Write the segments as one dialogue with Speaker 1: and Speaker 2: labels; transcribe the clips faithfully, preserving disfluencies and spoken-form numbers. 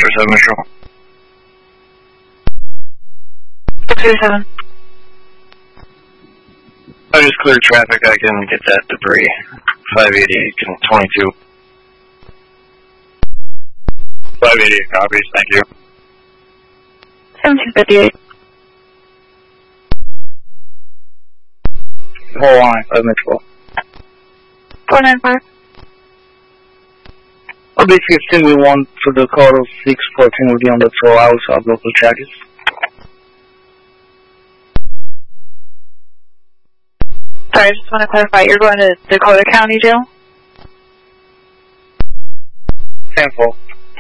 Speaker 1: four seven Metro.
Speaker 2: six three seven.
Speaker 1: I just cleared traffic, I can get that debris. five eighty-eight and twenty-two. five eighty-eight copies, thank you.
Speaker 2: seventeen fifty-eight.
Speaker 1: Hold on, five Metro.
Speaker 2: four nine five.
Speaker 3: I'll be fifteen, we want for the call of six fourteen will be on the patrol hours of local charges.
Speaker 2: Sorry, I just want to clarify, you're going to Dakota County Jail?
Speaker 3: Sample.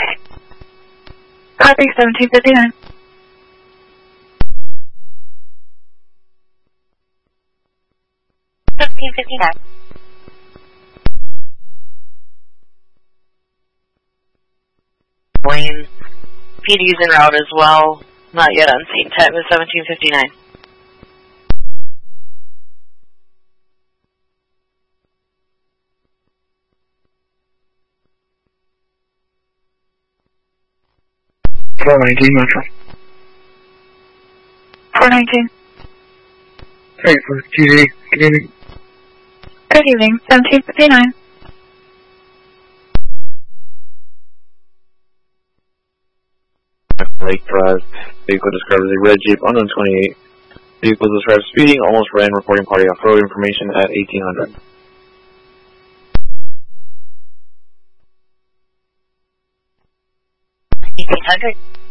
Speaker 2: Copy, seventeen fifty-nine.
Speaker 4: seventeen fifty-nine. Wayne, P D's en route as well. Not yet on scene. Time is seventeen fifty-nine.
Speaker 3: four nineteen, Metro.
Speaker 2: four nineteen.
Speaker 3: Hey, for T V, good evening.
Speaker 2: Good evening, seventeen fifty-nine.
Speaker 1: Lake Drive. Vehicle described as a red Jeep, unknown twenty-eight. Vehicle described speeding, almost ran, reporting party off-road information at eighteen hundred.
Speaker 4: eighteen hundred.